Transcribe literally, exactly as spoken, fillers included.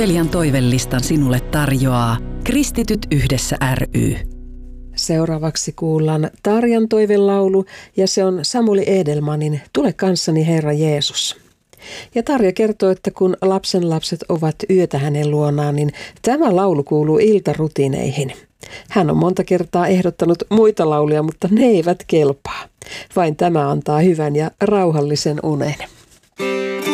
Kuuntelijan toivelistan sinulle tarjoaa Kristityt yhdessä ry. Seuraavaksi kuullaan Tarjan toivelaulu ja se on Samuli Edelmanin Tule kanssani Herra Jeesus. Ja Tarja kertoo, että kun lapsenlapset ovat yötä hänen luonaan, niin tämä laulu kuuluu iltarutiineihin. Hän on monta kertaa ehdottanut muita lauluja, mutta ne eivät kelpaa. Vain tämä antaa hyvän ja rauhallisen unen.